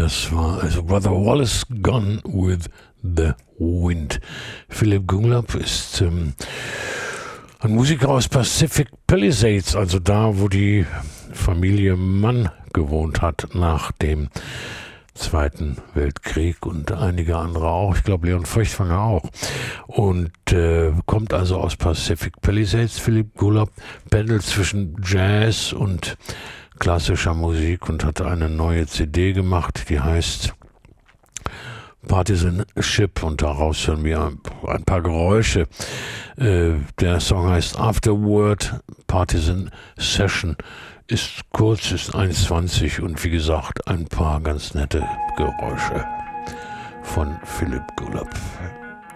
Das war also Brother Wallace, Gone with the Wind. Philip Goulab ist ein Musiker aus Pacific Palisades, also da, wo die Familie Mann gewohnt hat nach dem Zweiten Weltkrieg und einige andere auch. Ich glaube, Leon Feuchtwanger auch. Und kommt also aus Pacific Palisades. Philip Goulab pendelt zwischen Jazz und klassischer Musik und hat eine neue CD gemacht, die heißt Partisan Ship, und daraus hören wir ein paar Geräusche. Der Song heißt Afterward Partisan Session, ist kurz, ist 1,20 und wie gesagt ein paar ganz nette Geräusche von Philip Goulab.